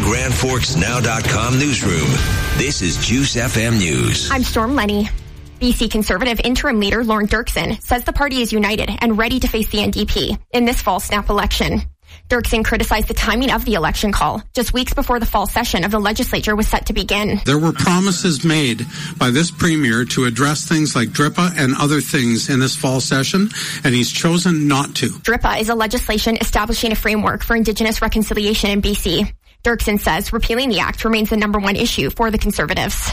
GrandForksNow.com newsroom. This is Juice FM News. I'm Storm Lenny. BC Conservative interim leader Lorne Dirksen says the party is united and ready to face the NDP in this fall snap election. Dirksen criticized the timing of the election call just weeks before the fall session of the legislature was set to begin. There were promises made by this premier to address things like DRIPA and other things in this fall session, and he's chosen not to. DRIPA is a legislation establishing a framework for Indigenous reconciliation in BC. Dirksen says repealing the act remains the number one issue for the Conservatives.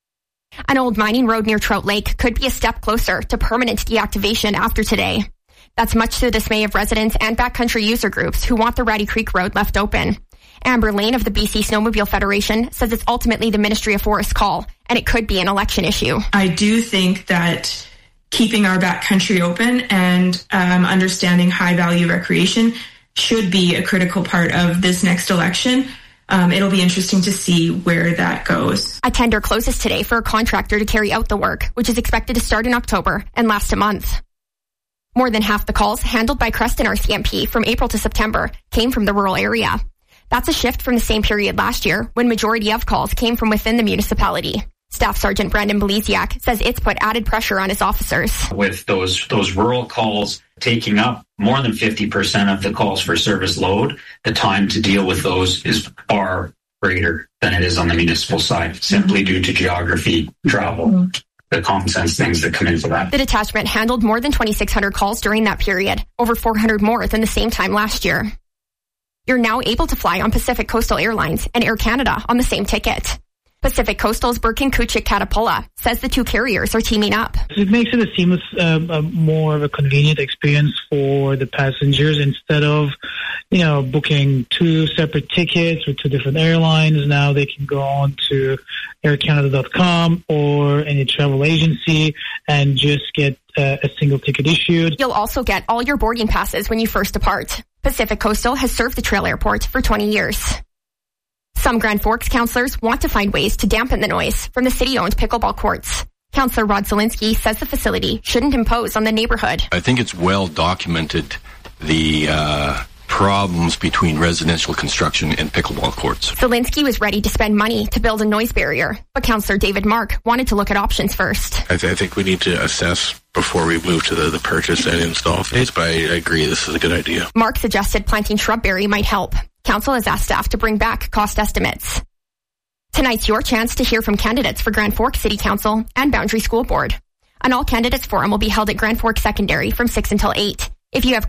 An old mining road near Trout Lake could be a step closer to permanent deactivation after today. That's much to the dismay of residents and backcountry user groups who want the Ratty Creek Road left open. Amber Lane of the BC Snowmobile Federation says it's ultimately the Ministry of Forests' call, and it could be an election issue. I do think that keeping our backcountry open and understanding high-value recreation should be a critical part of this next election. It'll be interesting to see where that goes. A tender closes today for a contractor to carry out the work, which is expected to start in October and last a month. More than half the calls handled by Creston RCMP from April to September came from the rural area. That's a shift from the same period last year, when majority of calls came from within the municipality. Staff Sergeant Brandon Belisiak says it's put added pressure on his officers. With those rural calls taking up more than 50% of the calls for service load, the time to deal with those is far greater than it is on the municipal side, simply due to geography, travel, the common sense things that come into that. The detachment handled more than 2,600 calls during that period, over 400 more than the same time last year. You're now able to fly on Pacific Coastal Airlines and Air Canada on the same ticket. Pacific Coastal's Birkin Kuchik Katapula says the two carriers are teaming up. It makes it a seamless, more of a convenient experience for the passengers. Instead of, booking two separate tickets with two different airlines, now they can go on to aircanada.com or any travel agency and just get a single ticket issued. You'll also get all your boarding passes when you first depart. Pacific Coastal has served the Trail Airport for 20 years. Some Grand Forks councillors want to find ways to dampen the noise from the city-owned pickleball courts. Councillor Rod Zielinski says the facility shouldn't impose on the neighborhood. I think it's well documented the problems between residential construction and pickleball courts. Zielinski was ready to spend money to build a noise barrier, but Councillor David Mark wanted to look at options first. I think we need to assess before we move to the purchase and install phase, but I agree this is a good idea. Mark suggested planting shrubberry might help. Council has asked staff to bring back cost estimates. Tonight's your chance to hear from candidates for Grand Forks City Council and Boundary School Board. An all-candidates forum will be held at Grand Forks Secondary from 6 until 8. If you have